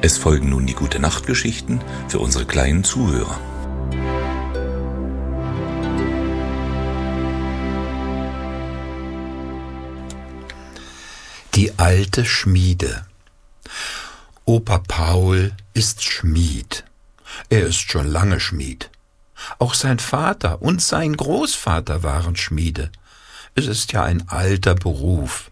Es folgen nun die Gute-Nacht-Geschichten für unsere kleinen Zuhörer. Die alte Schmiede. Opa Paul ist Schmied. Er ist schon lange Schmied. Auch sein Vater und sein Großvater waren Schmiede. Es ist ja ein alter Beruf.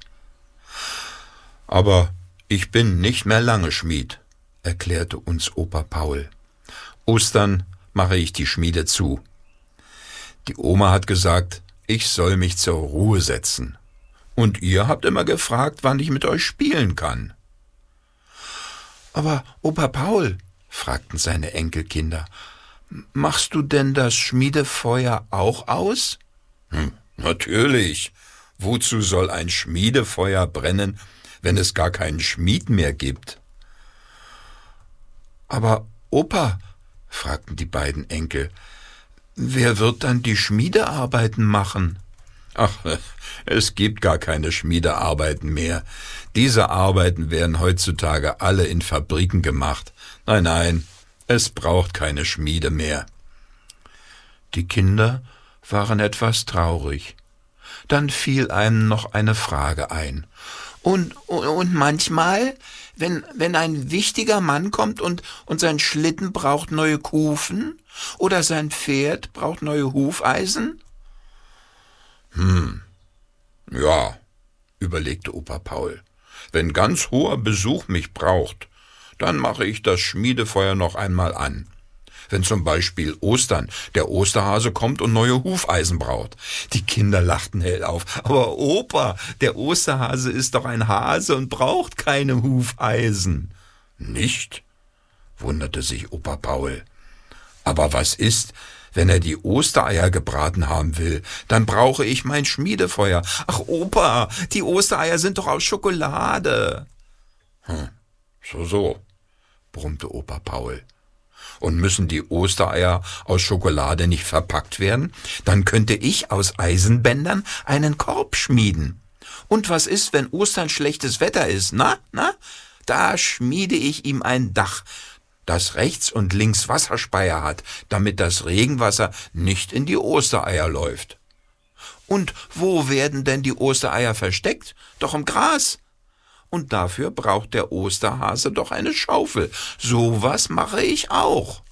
Aber ich bin nicht mehr lange Schmied, erklärte uns Opa Paul. Ostern mache ich die Schmiede zu. Die Oma hat gesagt, ich soll mich zur Ruhe setzen. Und ihr habt immer gefragt, wann ich mit euch spielen kann. Aber Opa Paul, fragten seine Enkelkinder, machst du denn das Schmiedefeuer auch aus? Natürlich. Wozu soll ein Schmiedefeuer brennen, wenn es gar keinen Schmied mehr gibt? Aber Opa, fragten die beiden Enkel, wer wird dann die Schmiedearbeiten machen? Ach, es gibt gar keine Schmiedearbeiten mehr. Diese Arbeiten werden heutzutage alle in Fabriken gemacht. Nein, es braucht keine Schmiede mehr. Die Kinder waren etwas traurig. Dann fiel einem noch eine Frage ein. Und manchmal, wenn ein wichtiger Mann kommt und sein Schlitten braucht neue Kufen oder sein Pferd braucht neue Hufeisen? Ja, überlegte Opa Paul. Wenn ganz hoher Besuch mich braucht, dann mache ich das Schmiedefeuer noch einmal an. Wenn zum Beispiel Ostern der Osterhase kommt und neue Hufeisen braucht. Die Kinder lachten hell auf. Aber Opa, der Osterhase ist doch ein Hase und braucht keine Hufeisen. Nicht? Wunderte sich Opa Paul. Aber was ist, wenn er die Ostereier gebraten haben will? Dann brauche ich mein Schmiedefeuer. Ach Opa, die Ostereier sind doch aus Schokolade. So, brummte Opa Paul. Und müssen die Ostereier aus Schokolade nicht verpackt werden? Dann könnte ich aus Eisenbändern einen Korb schmieden. Und was ist, wenn Ostern schlechtes Wetter ist? Na? Da schmiede ich ihm ein Dach, das rechts und links Wasserspeier hat, damit das Regenwasser nicht in die Ostereier läuft. Und wo werden denn die Ostereier versteckt? Doch im Gras. Und dafür braucht der Osterhase doch eine Schaufel. Sowas mache ich auch.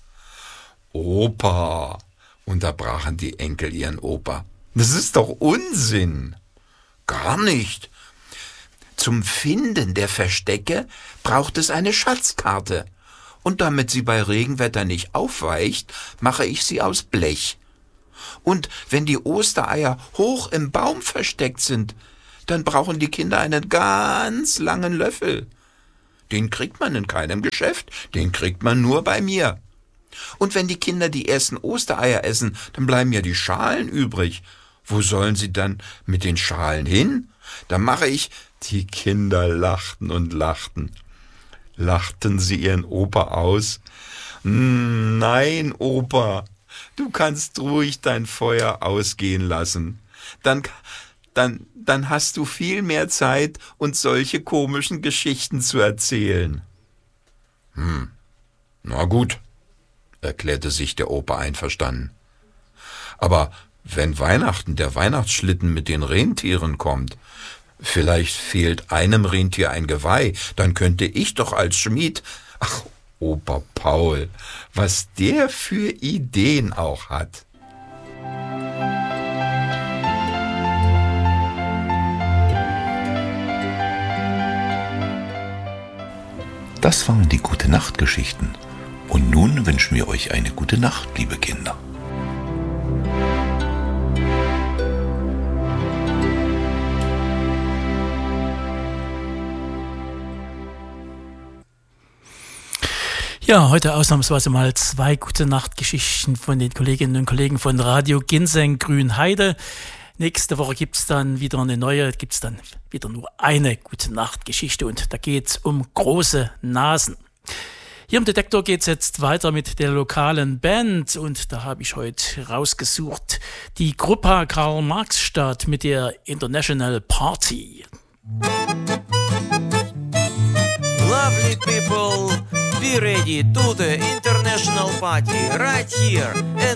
Opa, unterbrachen die Enkel ihren Opa. Das ist doch Unsinn. Gar nicht. Zum Finden der Verstecke braucht es eine Schatzkarte. Und damit sie bei Regenwetter nicht aufweicht, mache ich sie aus Blech. Und wenn die Ostereier hoch im Baum versteckt sind, dann brauchen die Kinder einen ganz langen Löffel. Den kriegt man in keinem Geschäft, den kriegt man nur bei mir. Und wenn die Kinder die ersten Ostereier essen, dann bleiben ja die Schalen übrig. Wo sollen sie dann mit den Schalen hin? Dann mache ich... Die Kinder lachten und lachten. Lachten sie ihren Opa aus? Nein, Opa, du kannst ruhig dein Feuer ausgehen lassen. Dann hast du viel mehr Zeit, uns solche komischen Geschichten zu erzählen. Na gut, erklärte sich der Opa einverstanden. Aber wenn Weihnachten der Weihnachtsschlitten mit den Rentieren kommt, vielleicht fehlt einem Rentier ein Geweih, dann könnte ich doch als Schmied... Ach, Opa Paul, was der für Ideen auch hat. Das waren die Gute-Nacht-Geschichten. Und nun wünschen wir euch eine gute Nacht, liebe Kinder. Ja, heute ausnahmsweise mal 2 Gute-Nacht-Geschichten von den Kolleginnen und Kollegen von Radio Ginseng Grünheide. Nächste Woche gibt's dann wieder eine neue, gibt's dann wieder nur eine Gute-Nacht-Geschichte und da geht's um große Nasen. Hier im Detektor geht's jetzt weiter mit der lokalen Band und da habe ich heute rausgesucht die Gruppe Karl-Marx-Stadt mit der International Party. Lovely people Be ready to the international party right here and